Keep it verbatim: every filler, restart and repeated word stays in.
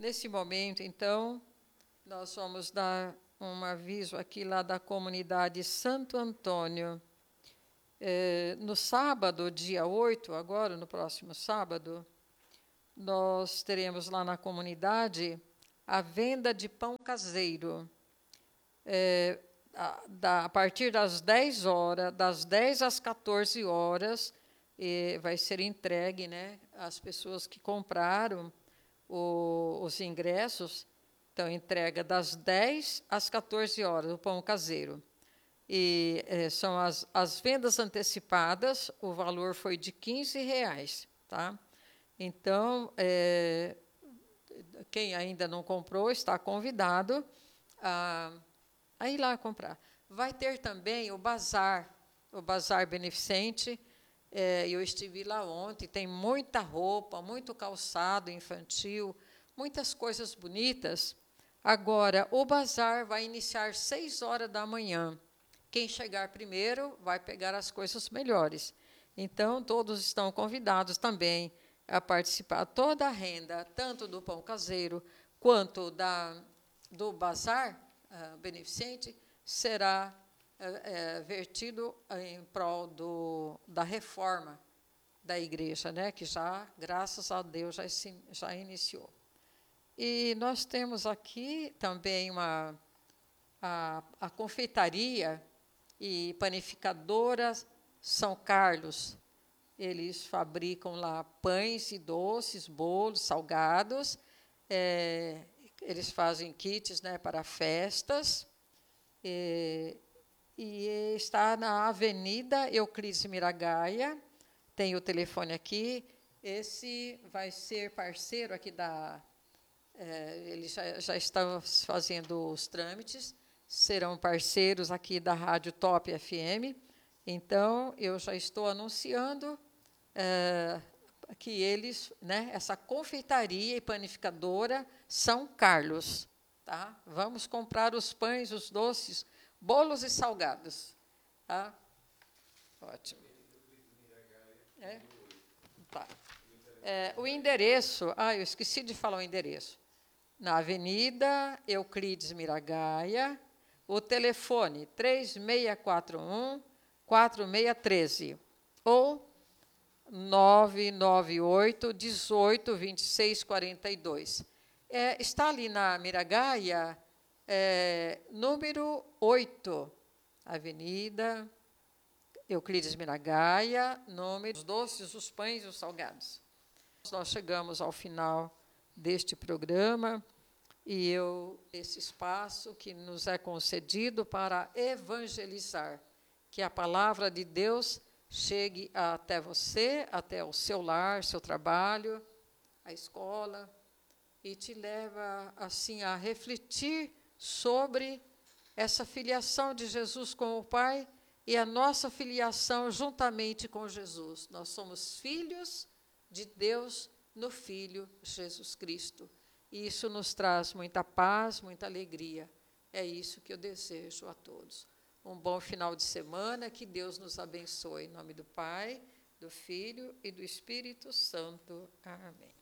Nesse momento, então, nós vamos dar um aviso aqui lá da comunidade Santo Antônio. É, no sábado, dia oito, agora, no próximo sábado, nós teremos lá na comunidade a venda de pão caseiro. É, a, da, a partir das dez horas, das dez às quatorze horas, e vai ser entregue, né, às pessoas que compraram o, os ingressos. Então, entrega das dez às quatorze horas, o pão caseiro. E é, são as, as vendas antecipadas, o valor foi de quinze reais. Tá? Então, é, quem ainda não comprou está convidado a, a ir lá comprar. Vai ter também o bazar, o bazar beneficente. É, eu estive lá ontem, tem muita roupa, muito calçado infantil, muitas coisas bonitas. Agora, o bazar vai iniciar às seis horas da manhã. Quem chegar primeiro vai pegar as coisas melhores. Então, todos estão convidados também a participar. Toda a renda, tanto do pão caseiro quanto da, do bazar uh, beneficente, será uh, uh, vertido em prol do, da reforma da igreja, né, que já, graças a Deus, já, já iniciou. E nós temos aqui também uma, a, a confeitaria e panificadora São Carlos. Eles fabricam lá pães e doces, bolos, salgados. É, eles fazem kits, né, para festas. E, e está na Avenida Euclides Miragaia. Tem o telefone aqui. Esse vai ser parceiro aqui da... É, eles já, já estão fazendo os trâmites, serão parceiros aqui da Rádio Top F M. Então, eu já estou anunciando é, que eles, né, essa confeitaria e panificadora São Carlos. Tá? Vamos comprar os pães, os doces, bolos e salgados. Tá? Ótimo. É? Tá. É, o endereço, ah, eu esqueci de falar o endereço. Na Avenida Euclides Miragaia, o telefone três seis quatro um, quatro seis um três ou nove nove oito, dezoito, vinte e seis, quarenta e dois. É, está ali na Miragaia, é, número oito, Avenida Euclides Miragaia, número dos doces, os pães e os salgados. Nós chegamos ao final deste programa e eu esse espaço que nos é concedido para evangelizar, que a palavra de Deus chegue até você, até o seu lar, seu trabalho, a escola, e te leva assim a refletir sobre essa filiação de Jesus com o Pai e a nossa filiação juntamente com Jesus. Nós somos filhos de Deus no Filho Jesus Cristo. E isso nos traz muita paz, muita alegria. É isso que eu desejo a todos. Um bom final de semana, que Deus nos abençoe. Em nome do Pai, do Filho e do Espírito Santo. Amém.